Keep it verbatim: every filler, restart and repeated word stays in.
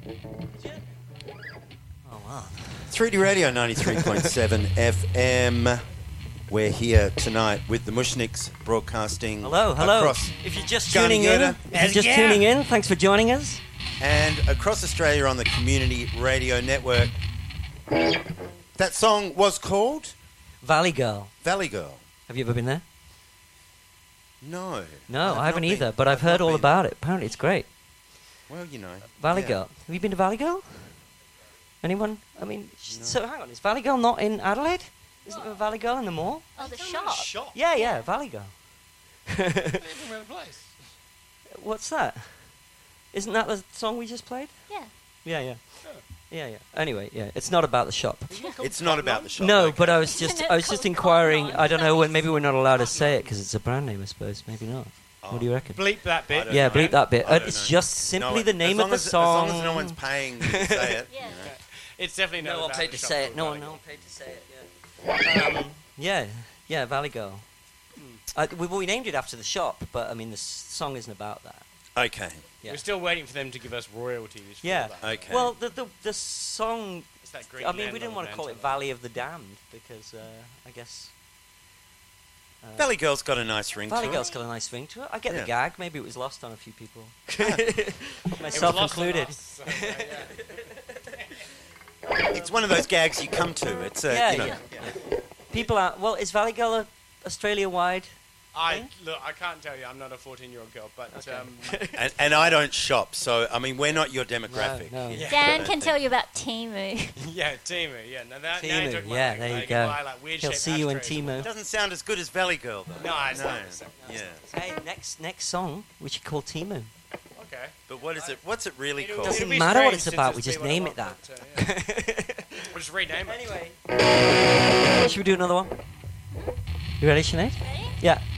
Oh, wow. three D Radio ninety-three point seven F M. We're here tonight with the Mushniks broadcasting Hello, hello. across If you're just Ghana tuning in, Yoda. if you're just Yeah. tuning in, thanks for joining us. and across Australia on the Community Radio Network. That song was called Valley Girl. Valley Girl. Have you ever been there? No. No, I've I haven't not either, been. but I've I've heard not all been. about it. Apparently it's great. Well, you know. Valley yeah. Girl. Have you been to Valley Girl? Anyone? I mean, sh so hang on, is Valley Girl not in Adelaide? Isn't there a Valley Girl in the mall? Oh, the shop. Shop. Yeah, yeah, Valley Girl. Even around the place. What's that? Isn't that the song we just played? Yeah. Yeah, yeah. Oh. Yeah, yeah. Anyway, yeah, it's not about the shop. It's not about the shop. No, okay. but I was just I was just inquiring. I don't know when. Maybe we're not allowed to say it because it's a brand name, I suppose. Maybe not. What do you reckon? Bleep that I bit. don't Yeah, know. bleep that bit. I Uh, don't it's know. just simply No, the as name long of the as- song. As long as no one's paying you to say it. Yeah. you know. It's definitely not No one about paid the to shop say it. called No one, Valley no one paid to say it. Yeah. Um, yeah, yeah, Valley Girl. Uh, we, well, we named it after the shop, but I mean, the s- song isn't about that. Okay. Yeah. We're still waiting for them to give us royalties. For Yeah. that. Okay. Well, the the the song. It's that Green I mean, we Lantern didn't want to call it momentum. Valley of the Damned because uh, I guess. Uh, Valley Girl's got a nice ring Valley to Girl's it. got a nice ring to it. I get Yeah. the gag. Maybe it was lost on a few people, It was myself lost on included. us, so, uh, yeah. It's one of those gags you come to. It's a, Yeah, you know. yeah. People are well. Is Valley Girl a Australia wide? I look. I can't tell you. I'm not a fourteen-year-old girl, but Okay. um, And, and I don't shop, so I mean, we're not your demographic. No, no. Yeah. Dan can tell you about Timu. yeah, Timu. Yeah, now that now Timu, you're talking about yeah, like, there you like, go. buy, like, weird He'll shaped see you in ashtrays. Timu. It doesn't sound as good as Valley Girl, though. No, it's no. not the same. Yeah. Hey, next next song we should call Timu. Okay. But what is it? What's it really It'll- called? Doesn't it'll be matter what strange it's since about, it's we just be what I name want, it that. but, uh, yeah. We'll just rename it. Anyway, should we do another one? You ready, Sinead? Ready? Yeah.